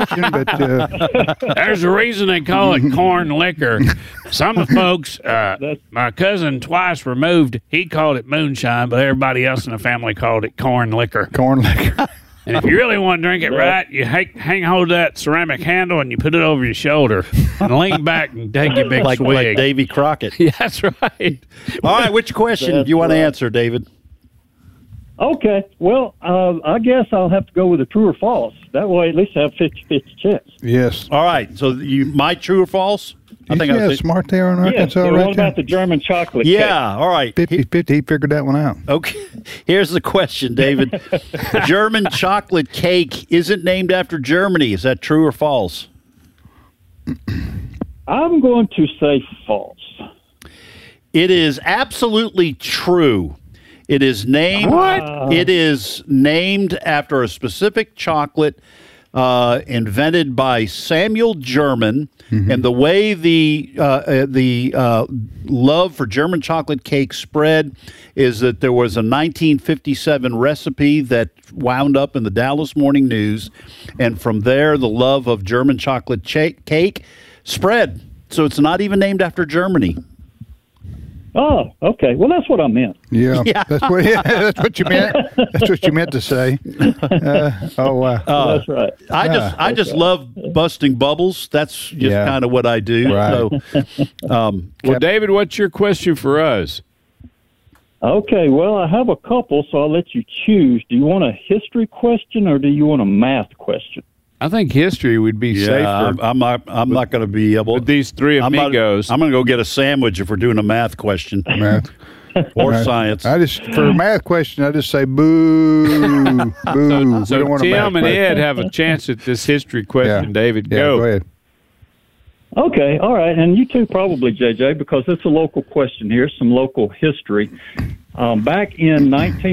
question, but There's a reason they call it corn liquor. Some folks, my cousin twice removed, he called it moonshine, but everybody else in the family called it corn liquor. corn liquor. And if you really want to drink it right, you hang hold of that ceramic handle and you put it over your shoulder and lean back and take your big like swig. Davy Crockett. Yeah, that's right. All right, which question do you want to answer, David? Okay. Well, I guess I'll have to go with a true or false. That way, at least I have 50-50 chance. Yes. All right, so my true or false? I think I was smart there in Yeah. Arkansas, So right what there. about the German chocolate cake? Yeah, all right. 50-50, he figured that one out. Okay, here's the question, David. German chocolate cake isn't named after Germany. Is that true or false? I'm going to say false. It is absolutely true. It is named. What? It is named after a specific chocolate invented by Samuel German, and the way the love for German chocolate cake spread is that there was a 1957 recipe that wound up in the Dallas Morning News, and from there the love of German chocolate cake spread. So it's not even named after Germany. Oh, okay. Well, that's what I meant. Yeah, that's what you meant. That's what you meant to say. Oh wow. That's right. I just love busting bubbles. That's just kind of what I do. Right. So, Well, David, what's your question for us? Okay. Well, I have a couple, so I'll let you choose. Do you want a history question or do you want a math question? I think history would be safer. I'm not going to be able. With these three amigos. I'm going to go get a sandwich if we're doing a math question Math. or science. I just for a math question, I just say boo, boo. So We don't want a math Tim and question. Ed have a chance at this history question. Yeah. David, Yeah, go. go ahead. Okay, all right, and you too probably, JJ, because it's a local question here, some local history. Back in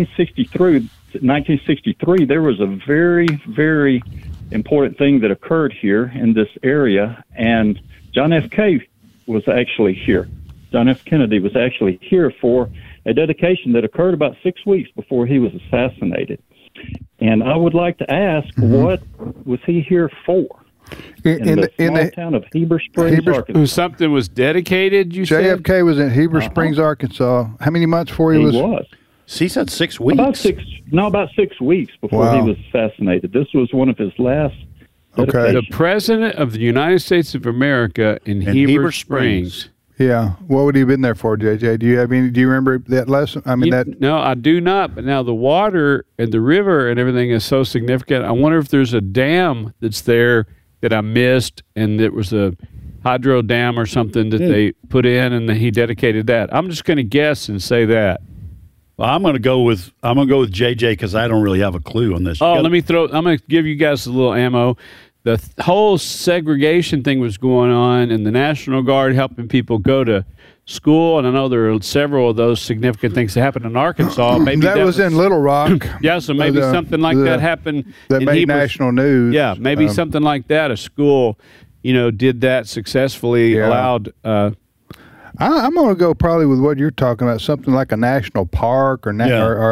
1963, there was a very, very important thing that occurred here in this area, and John F. Kennedy was actually here. John F. Kennedy was actually here for a dedication that occurred about 6 weeks before he was assassinated. And I would like to ask, what was he here for? In the small town of Heber Springs, Arkansas. Something was dedicated, you said? JFK was in Heber Springs, Arkansas. How many months before he was? He said 6 weeks. About 6 weeks before he was assassinated. This was one of his last. Okay. The President of the United States of America in Heber Springs. Yeah. What would he have been there for, JJ? Do you have any? Do you remember that lesson? I mean, No, I do not. But now the water and the river and everything is so significant. I wonder if there's a dam that's there that I missed, and it was a hydro dam or something that they put in, and he dedicated that. I'm just going to guess and say that. Well, I'm going to go with JJ because I don't really have a clue on this. I'm going to give you guys a little ammo. The whole segregation thing was going on, and the National Guard helping people go to school. And I know there are several of those significant things that happened in Arkansas. Maybe that was in Little Rock. Yeah, so maybe something like that happened. That made national news. Yeah, maybe something like that. A school, did that successfully. Yeah. Allowed. I'm going to go probably with what you're talking about, something like a national park or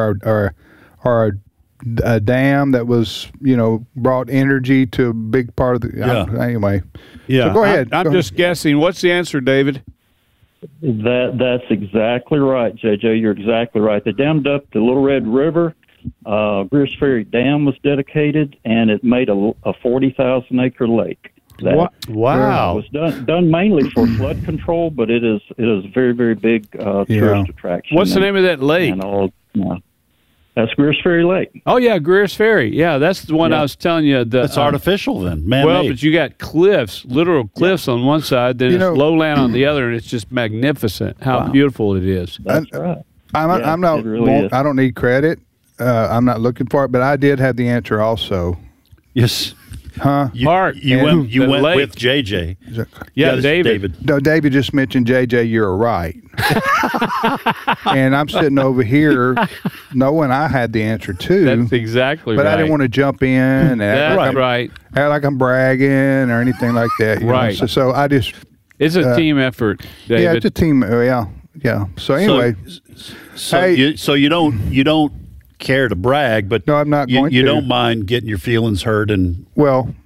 a dam that was, brought energy to a big part of the. Anyway, yeah. So go ahead. I'm just guessing. What's the answer, David? That's exactly right, JJ. You're exactly right. They dammed up the Little Red River. Greers Ferry Dam was dedicated, and it made a 40,000-acre lake. Wow! It was done mainly for flood control, but it is a very, very big tourist attraction. What's the name of that lake? That's Greers Ferry Lake. Oh yeah, Greers Ferry. Yeah, that's the one I was telling you. It's artificial then, man. Well, but you got cliffs, literal cliffs on one side, then it's lowland on the other, and it's just magnificent. How beautiful it is. That's right. I'm not. Really I don't need credit. I'm not looking for it, but I did have the answer also. Yes. Huh? You went with JJ. Yeah, David. No, David just mentioned JJ. You're right. And I'm sitting over here knowing I had the answer too. That's exactly but right. I didn't want to jump in and That's right. act like I'm bragging or anything like that. Right. So I just. It's a team effort, David. Yeah, it's a team. Yeah. So anyway. So you don't care to brag, but no, I'm not going to. You don't mind getting your feelings hurt, and well,